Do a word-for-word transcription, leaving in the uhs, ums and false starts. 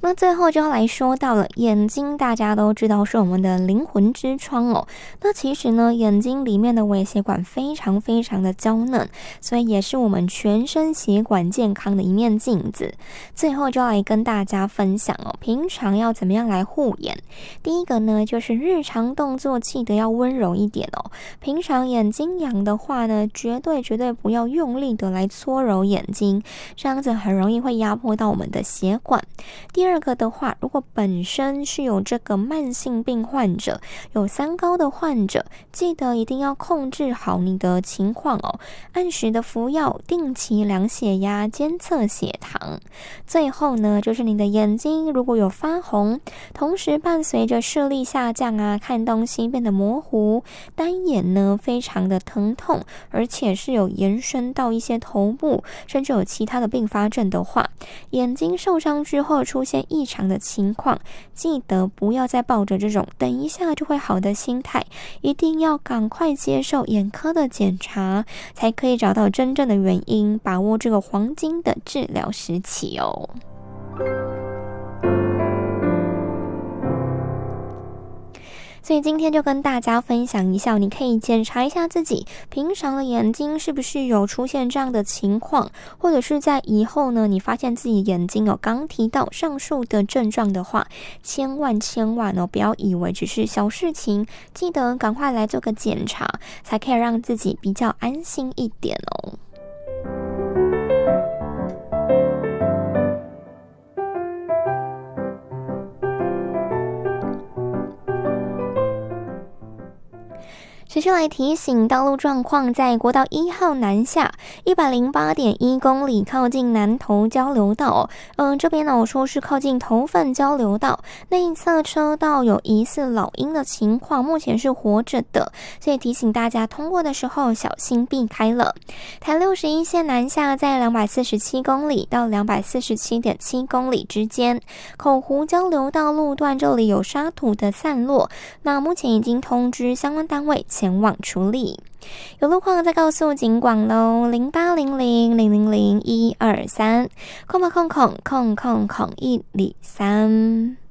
那最后就要来说到了眼睛，大家都知道是我们的灵魂之窗哦。那其实呢，眼睛里面的微血管非常非常的娇嫩，所以也是我们全身血管健康的一面镜子。最后就要来跟大家分享哦，平常要怎么样来护眼。第一个呢，就是日常动作记得要温柔一点哦。平常眼睛痒的话呢，绝对绝对不要用力的来搓揉眼睛，这样子很容易会压迫到我们的血管。第二个的话，如果本身是有这个慢性病患者，有三高的患者，记得一定要控制好你的情况哦，按时的服药，定期量血压，监测血糖。最后呢，就是你的眼睛如果有发红，同时伴随着视力下降啊，看东西变得模糊，单眼呢非常的疼痛，而且是有延伸到一些头部，甚至有其他的并发症的话，眼睛受伤之后出现异常的情况，记得不要再抱着这种等一下就会好的心态，一定要赶快接受眼科的检查，才可以找到真正的原因，把握这个黄金的治疗时期哦。所以今天就跟大家分享一下，你可以检查一下自己平常的眼睛是不是有出现这样的情况，或者是在以后呢，你发现自己眼睛有刚提到上述的症状的话，千万千万哦，不要以为只是小事情，记得赶快来做个检查，才可以让自己比较安心一点哦。持续来提醒道路状况，在国道一号南下 一百零八点一 公里靠近南投交流道，嗯、呃，这边呢我说是靠近头份交流道内侧车道有疑似老鹰的情况，目前是活着的，所以提醒大家通过的时候小心避开了。台六十一线南下在两百四十七公里到 两百四十七点七 公里之间，口湖交流道路段这里有沙土的散落，那目前已经通知相关单位前往处理。有路况再告诉警广喽，零八零零零零零一二三，空吧空空空空空一里三。